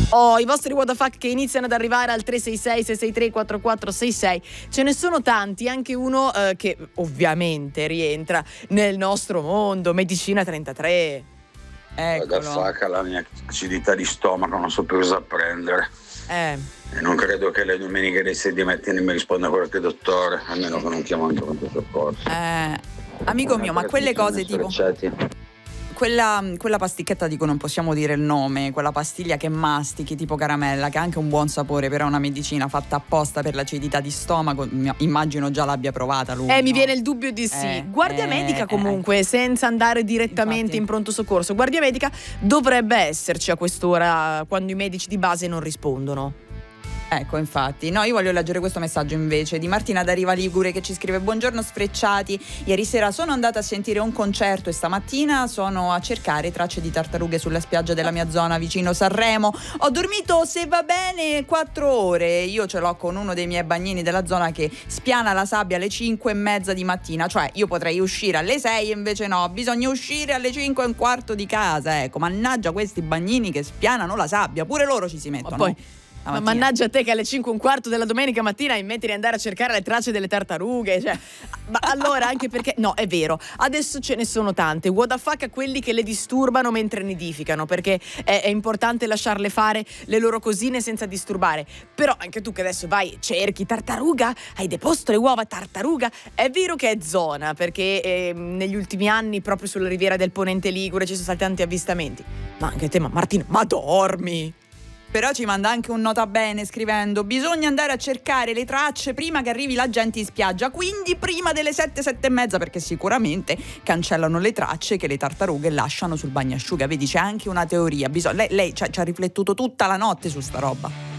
I vostri what the fuck che iniziano ad arrivare al 366-663-4466. Ce ne sono tanti, anche uno che ovviamente rientra nel nostro mondo, Medicina 33. What the fuck, la mia acidità di stomaco, non so più cosa prendere. E non credo che le domeniche dei 6 di mattina mi risponda qualche dottore, almeno che non chiamo anche pronto soccorso. Amico mio, ma quelle cose tipo quella pasticchetta di cui non possiamo dire il nome, quella pastiglia che mastichi tipo caramella, che ha anche un buon sapore, però è una medicina fatta apposta per l'acidità di stomaco, immagino già l'abbia provata lui. Mi viene il dubbio di sì. Guardia medica comunque, senza andare direttamente in pronto soccorso. Guardia medica dovrebbe esserci a quest'ora, quando i medici di base non rispondono. Ecco, infatti. No, io voglio leggere questo messaggio invece di Martina da Riva Ligure, che ci scrive: buongiorno sfrecciati, ieri sera sono andata a sentire un concerto e stamattina sono a cercare tracce di tartarughe sulla spiaggia della mia zona vicino Sanremo. Ho dormito, se va bene, 4 ore. Io ce l'ho con uno dei miei bagnini della zona che spiana la sabbia alle 5:30 di mattina. Cioè io potrei uscire alle 6 e invece no, bisogna uscire alle 5:15 di casa. Ecco, mannaggia questi bagnini che spianano la sabbia, pure loro ci si mettono. Ma poi ma mannaggia te che alle 5:15 della domenica mattina hai in mente di andare a cercare le tracce delle tartarughe, cioè, ma allora anche perché no, è vero, adesso ce ne sono tante. What the fuck a quelli che le disturbano mentre nidificano, perché è importante lasciarle fare le loro cosine senza disturbare. Però anche tu che adesso vai, cerchi tartaruga, hai deposto le uova tartaruga, è vero che è zona, perché negli ultimi anni proprio sulla riviera del Ponente Ligure ci sono stati tanti avvistamenti. Ma anche te, ma Martina, ma dormi? Però ci manda anche un nota bene scrivendo: bisogna andare a cercare le tracce prima che arrivi la gente in spiaggia, quindi prima delle 7:30, perché sicuramente cancellano le tracce che le tartarughe lasciano sul bagnasciuga. Vedi, c'è anche una teoria. Lei ci ha riflettuto tutta la notte su sta roba.